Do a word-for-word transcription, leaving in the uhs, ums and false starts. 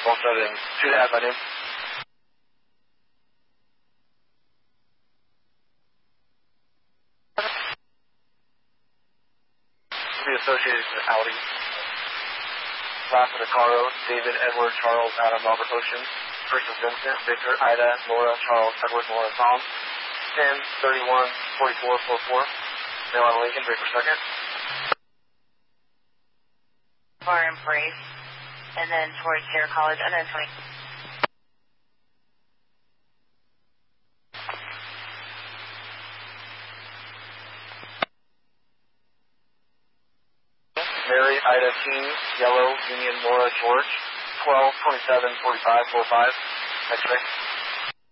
both started in two and a half by noon. The associated with Audi. Last of the Caro, David, Edward, Charles, Adam, Robert, Ocean. First is Vincent, Victor, Ida, Laura, Charles, Edward, Laura, Tom. ten, thirty-one, forty-four, forty-four. Mail on Lincoln, break per second. For Embrace, and then towards Sierra College, and then twenty. Mary, Ida, Teen, Yellow, Union, Laura, George. twelve, twenty-seven, forty-five, forty-five. X-ray.